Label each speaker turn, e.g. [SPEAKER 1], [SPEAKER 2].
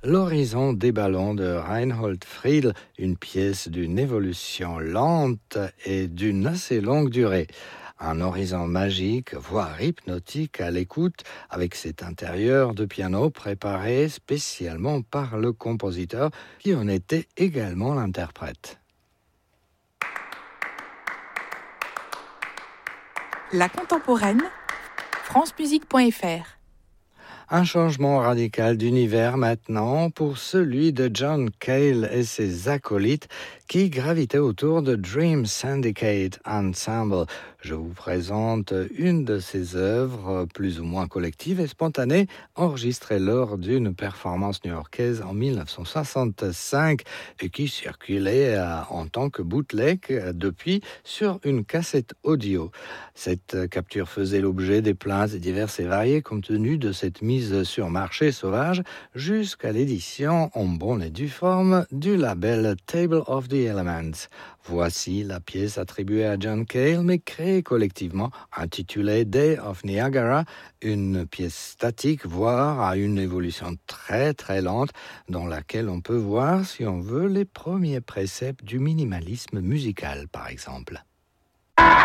[SPEAKER 1] L'horizon des ballons de Reinhold Friedl, une pièce d'une évolution lente et d'une assez longue durée. Un horizon magique, voire hypnotique à l'écoute, avec cet intérieur de piano préparé spécialement par le compositeur qui en était également l'interprète.
[SPEAKER 2] La contemporaine, francemusique.fr.
[SPEAKER 1] Un changement radical d'univers maintenant pour celui de John Cale et ses acolytes qui gravitaient autour de Dream Syndicate Ensemble. Je vous présente une de ses œuvres, plus ou moins collectives et spontanées, enregistrées lors d'une performance new-yorkaise en 1965 et qui circulait en tant que bootleg depuis sur une cassette audio. Cette capture faisait l'objet des plaintes diverses et variées compte tenu de cette mise sur marché sauvage jusqu'à l'édition en bonne et due forme du label Table of the Elements. Voici la pièce attribuée à John Cale mais créée collectivement, intitulée Day of Niagara, une pièce statique, voire à une évolution très très lente dans laquelle on peut voir, si on veut, les premiers préceptes du minimalisme musical par exemple.